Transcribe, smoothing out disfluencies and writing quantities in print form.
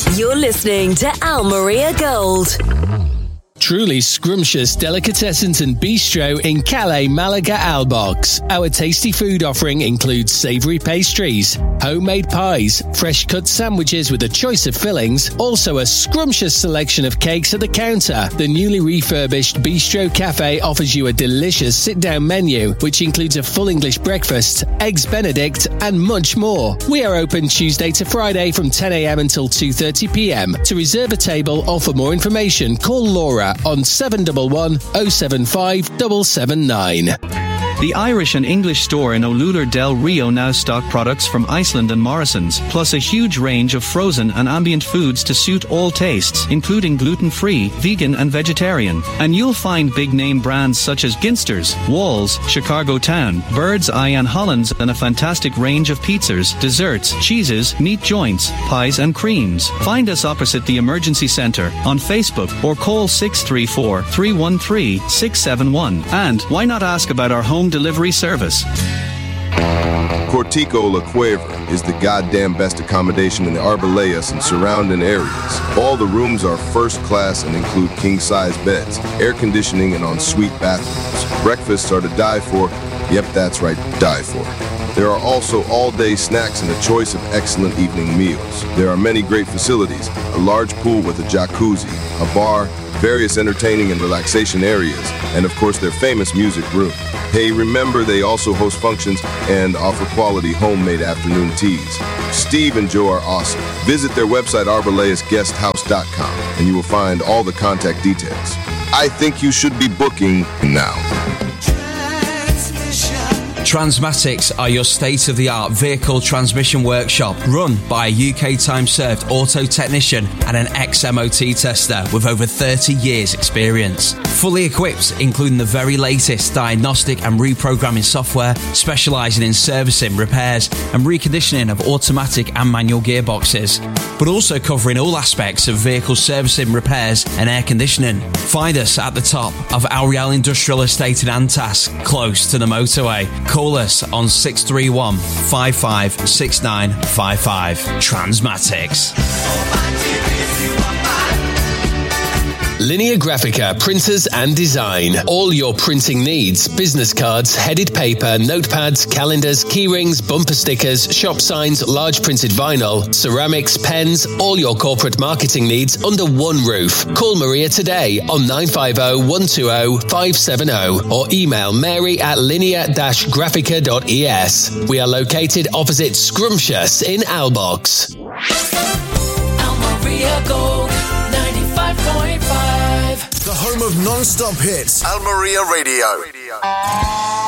You're listening to Al Maria Gold. Truly scrumptious delicatessens and bistro in Calais, Malaga, Albox. Our tasty food offering includes savoury pastries, homemade pies, fresh cut sandwiches with a choice of fillings, also a scrumptious selection of cakes at the counter. The newly refurbished Bistro Cafe offers you a delicious sit-down menu, which includes a full English breakfast, eggs Benedict, and much more. We are open Tuesday to Friday from 10 a.m. until 2:30 p.m. To reserve a table or for more information, call Laura on 711 075 779. The Irish and English store in Olular del Rio now stock products from Iceland and Morrison's, plus a huge range of frozen and ambient foods to suit all tastes, including gluten-free, vegan and vegetarian. And you'll find big-name brands such as Ginsters, Walls, Chicago Town, Bird's Eye and Hollands, and a fantastic range of pizzas, desserts, cheeses, meat joints, pies and creams. Find us opposite the Emergency Centre on Facebook or call 634-313-671. And why not ask about our home delivery service? Cortico La Cueva is the goddamn best accommodation in the Arbelayas and surrounding areas. All the rooms are first class and include king-size beds, air conditioning, and ensuite bathrooms. Breakfasts are to die for. Yep, that's right, die for. There are also all-day snacks and a choice of excellent evening meals. There are many great facilities, a large pool with a jacuzzi, a bar, various entertaining and relaxation areas, and of course their famous music room. Hey, remember they also host functions and offer quality homemade afternoon teas. Steve and Joe are awesome. Visit their website arbelayasguesthouse.com and you will find all the contact details. I think you should be booking now. Transmatics are your state-of-the-art vehicle transmission workshop run by a UK time-served auto technician and an ex-MOT tester with over 30 years experience. Fully equipped, including the very latest diagnostic and reprogramming software, specialising in servicing, repairs and reconditioning of automatic and manual gearboxes, but also covering all aspects of vehicle servicing, repairs and air conditioning. Find us at the top of Al Real Industrial Estate in Antas, close to the motorway. Call us on 631 556955. Transmatics. Linea Graphica Printers and Design. All your printing needs. Business cards, headed paper, notepads, calendars, keyrings, bumper stickers, shop signs, large printed vinyl, ceramics, pens, all your corporate marketing needs under one roof. Call Maria today on 950-120-570 or email mary@linea-graphica.es. We are located opposite Scrumptious in Albox. Al Maria Gold 95.5. The home of non-stop hits. Al Maria Radio.